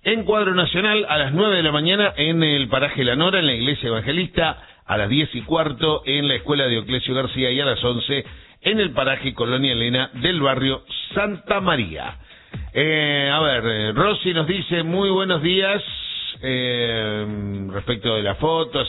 En Cuadro Nacional, a las 9 de la mañana, en el paraje La Nora, en la Iglesia Evangelista, a las 10:15, en la Escuela Dioclesio García, y a las 11, en el paraje Colonia Elena del barrio Santa María. Rosy nos dice, muy buenos días, respecto de la foto,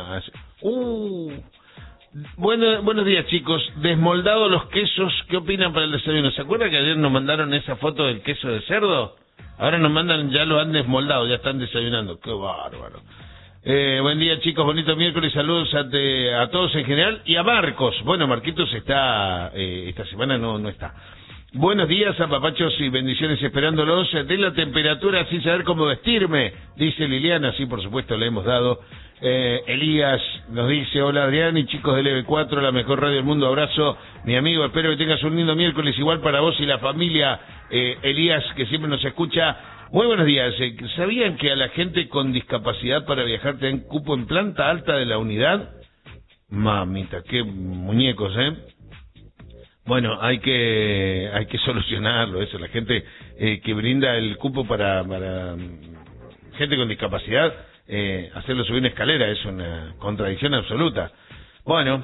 buenos días, chicos. Desmoldados los quesos, ¿qué opinan para el desayuno? ¿Se acuerdan que ayer nos mandaron esa foto del queso de cerdo? Ahora nos mandan, ya lo han desmoldado, ya están desayunando. ¡Qué bárbaro! Buen día, chicos, bonito miércoles, saludos a todos en general y a Marcos. Bueno, Marquitos está, esta semana no está. Buenos días, a papachos y bendiciones esperándolos. De la temperatura sin saber cómo vestirme, dice Liliana. Sí, por supuesto, le hemos dado. Elías nos dice, hola Adrián y chicos del EV4, la mejor radio del mundo, abrazo, mi amigo, espero que tengas un lindo miércoles igual para vos y la familia. Elías, que siempre nos escucha. Muy buenos días. ¿Sabían que a la gente con discapacidad para viajar te dan cupo en planta alta de la unidad? Mamita, qué muñecos, Bueno, hay que solucionarlo, eso. La gente que brinda el cupo para gente con discapacidad, hacerlo subir una escalera es una contradicción absoluta. Bueno,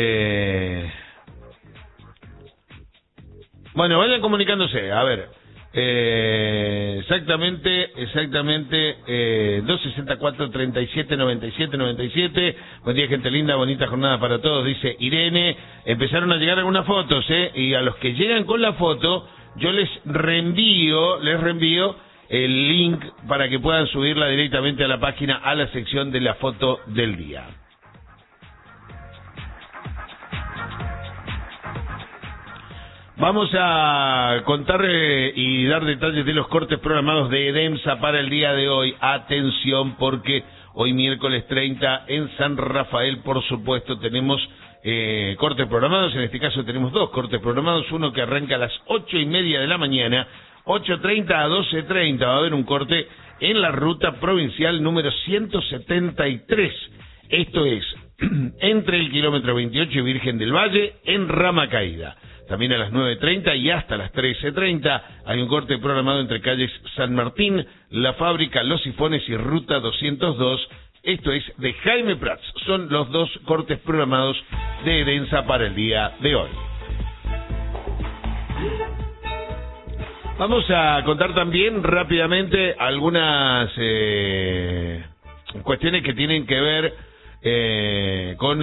vayan comunicándose. A ver, exactamente, 264-37-97-97. Buen día, gente linda, bonita jornada para todos, dice Irene. Empezaron a llegar algunas fotos, y a los que llegan con la foto, yo les reenvío el link para que puedan subirla directamente a la página, a la sección de la foto del día. Vamos a contar y dar detalles de los cortes programados de EDEMSA para el día de hoy. Atención, porque hoy miércoles 30 en San Rafael, por supuesto, tenemos cortes programados. En este caso tenemos dos cortes programados, uno que arranca a las 8:30 de la mañana, 8:30 a 12:30. Va a haber un corte en la ruta provincial número 173. Esto es entre el kilómetro 28 y Virgen del Valle, en Rama Caída. También a las 9:30 y hasta las 13:30 hay un corte programado entre calles San Martín, La Fábrica, Los Sifones y Ruta 202. Esto es de Jaime Prats. Son los dos cortes programados de EDEMSA para el día de hoy. Vamos a contar también rápidamente algunas cuestiones que tienen que ver con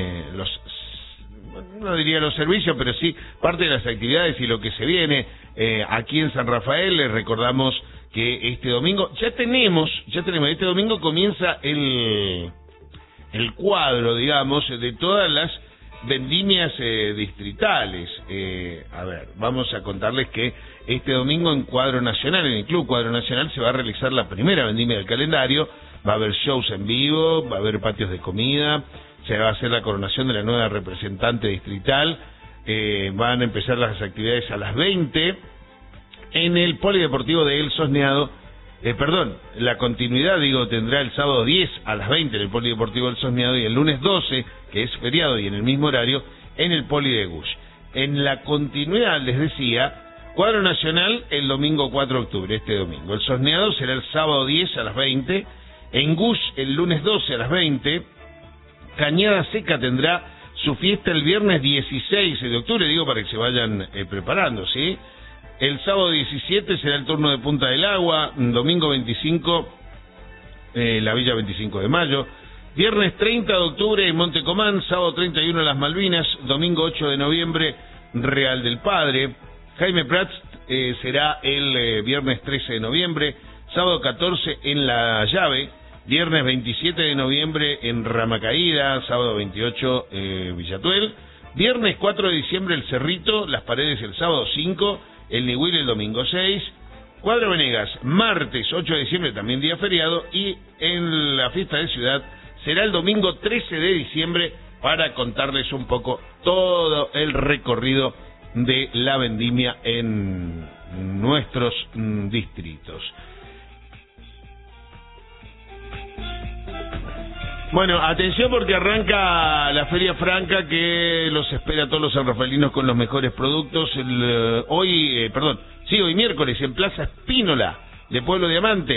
no diría los servicios, pero sí parte de las actividades y lo que se viene aquí en San Rafael. Les recordamos que este domingo ya tenemos, este domingo comienza el cuadro, digamos, de todas las vendimias distritales. Vamos a contarles que este domingo en Cuadro Nacional, en el Club Cuadro Nacional, se va a realizar la primera vendimia del calendario. Va a haber shows en vivo, va a haber patios de comida, se va a hacer la coronación de la nueva representante distrital. Van a empezar las actividades a las 20 en el Polideportivo de El Sosneado. La continuidad, tendrá el sábado 10 a las 20 en el Polideportivo del Sosneado y el lunes 12, que es feriado y en el mismo horario, en el Poli de Gush. En la continuidad, les decía, Cuadro Nacional el domingo 4 de octubre, este domingo. El Sosneado será el sábado 10 a las 20, en Gush el lunes 12 a las 20, Cañada Seca tendrá su fiesta el viernes 16 de octubre, para que se vayan preparando, ¿sí? El sábado 17 será el turno de Punta del Agua, domingo 25, la Villa 25 de Mayo, viernes 30 de octubre en Montecomán, sábado 31 en Las Malvinas, domingo 8 de noviembre, Real del Padre. Jaime Prats será el viernes 13 de noviembre, sábado 14 en La Llave, viernes 27 de noviembre en Rama Caída, sábado 28 Villatuel, viernes 4 de diciembre el Cerrito, Las Paredes el sábado 5, el Nihuil el domingo 6, Cuadro Venegas martes 8 de diciembre, también día feriado, y en la fiesta de ciudad será el domingo 13 de diciembre, para contarles un poco todo el recorrido de la vendimia en nuestros distritos. Bueno, atención porque arranca la Feria Franca, que los espera a todos los sanrafaelinos con los mejores productos. Hoy miércoles en Plaza Espínola de Pueblo Diamante.